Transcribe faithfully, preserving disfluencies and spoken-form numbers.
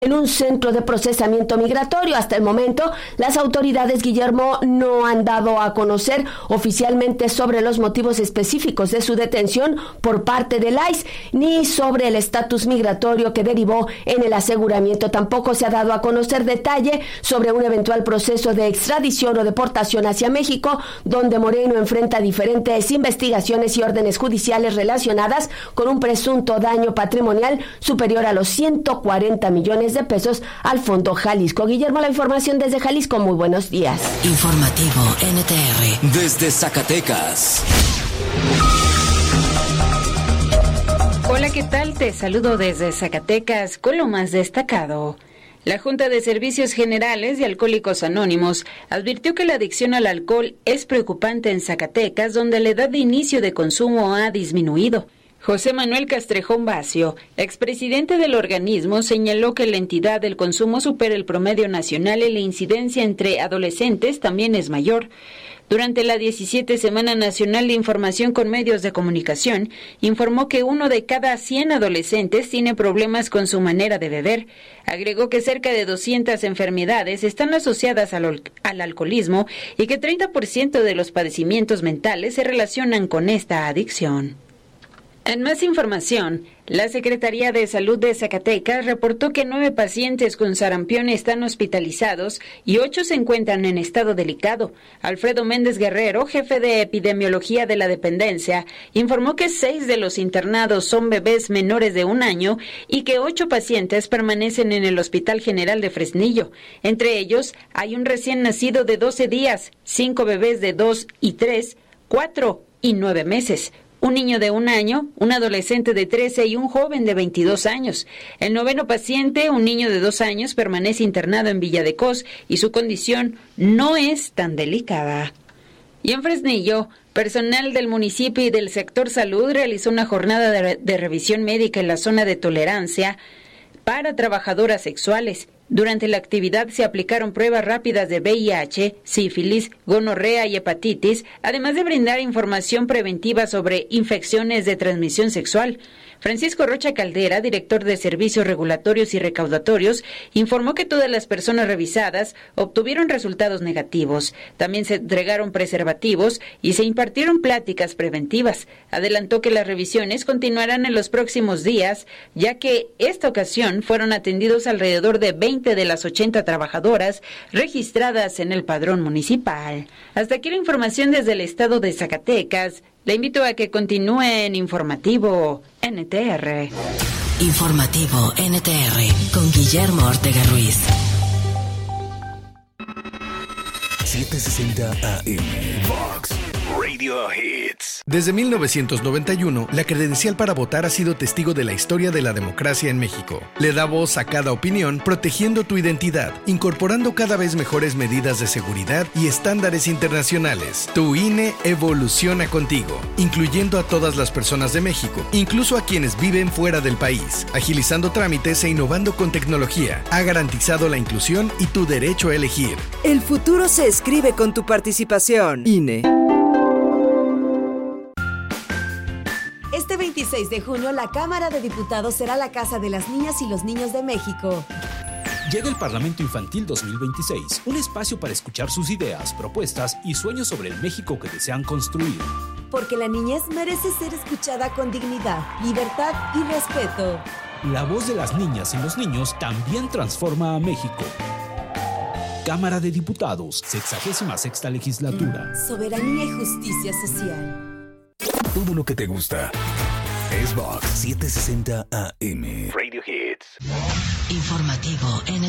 en un centro de procesamiento migratorio. Hasta el momento, las autoridades, Guillermo, no han dado a conocer oficialmente sobre los motivos específicos de su detención por parte del I C E, ni sobre el estatus migratorio que derivó en el aseguramiento. Tampoco se ha dado a conocer detalle sobre un eventual proceso de extradición o deportación hacia México, donde Moreno enfrenta diferentes investigaciones y órdenes judiciales relacionadas con un presunto daño patrimonial superior a los ciento cuarenta millones de pesos al Fondo Jalisco. Guillermo, la información desde Jalisco. Muy buenos días. Informativo N T R. Desde Zacatecas. Hola, ¿qué tal? Te saludo desde Zacatecas con lo más destacado. La Junta de Servicios Generales de Alcohólicos Anónimos advirtió que la adicción al alcohol es preocupante en Zacatecas, donde la edad de inicio de consumo ha disminuido. José Manuel Castrejón Bacio, expresidente del organismo, señaló que la entidad del consumo supera el promedio nacional y la incidencia entre adolescentes también es mayor. Durante la diecisiete Semana Nacional de Información con Medios de Comunicación, informó que uno de cada cien adolescentes tiene problemas con su manera de beber. Agregó que cerca de doscientas enfermedades están asociadas al, al alcoholismo y que treinta por ciento de los padecimientos mentales se relacionan con esta adicción. En más información, la Secretaría de Salud de Zacatecas reportó que nueve pacientes con sarampión están hospitalizados y ocho se encuentran en estado delicado. Alfredo Méndez Guerrero, jefe de epidemiología de la dependencia, informó que seis de los internados son bebés menores de un año y que ocho pacientes permanecen en el Hospital General de Fresnillo. Entre ellos, hay un recién nacido de doce días, cinco bebés de dos y tres, cuatro y nueve meses. Un niño de un año, un adolescente de trece y un joven de veintidós años. El noveno paciente, un niño de dos años, permanece internado en Villa de Cos y su condición no es tan delicada. Y en Fresnillo, personal del municipio y del sector salud realizó una jornada de, de revisión médica en la zona de tolerancia para trabajadoras sexuales. Durante la actividad se aplicaron pruebas rápidas de V I H, sífilis, gonorrea y hepatitis, además de brindar información preventiva sobre infecciones de transmisión sexual. Francisco Rocha Caldera, director de Servicios Regulatorios y Recaudatorios, informó que todas las personas revisadas obtuvieron resultados negativos. También se entregaron preservativos y se impartieron pláticas preventivas. Adelantó que las revisiones continuarán en los próximos días, ya que esta ocasión fueron atendidos alrededor de veinte de las ochenta trabajadoras registradas en el padrón municipal. Hasta aquí la información desde el estado de Zacatecas. Le invito a que continúe en Informativo N T R. Informativo N T R con Guillermo Ortega Ruiz. setecientos sesenta A M Vox Radio Hits. Desde mil novecientos noventa y uno, la credencial para votar ha sido testigo de la historia de la democracia en México. Le da voz a cada opinión, protegiendo tu identidad, incorporando cada vez mejores medidas de seguridad y estándares internacionales. Tu I N E evoluciona contigo, incluyendo a todas las personas de México, incluso a quienes viven fuera del país, agilizando trámites e innovando con tecnología. Ha garantizado la inclusión y tu derecho a elegir. El futuro se escribe con tu participación. I N E. Este veintiséis de junio, la Cámara de Diputados será la casa de las niñas y los niños de México. Llega el Parlamento Infantil dos mil veintiséis, un espacio para escuchar sus ideas, propuestas y sueños sobre el México que desean construir. Porque la niñez merece ser escuchada con dignidad, libertad y respeto. La voz de las niñas y los niños también transforma a México. Cámara de Diputados, sexagésima sexta legislatura. Soberanía y justicia social. Todo lo que te gusta es Vox setecientos sesenta A M Radio Hits. Informativo N T R.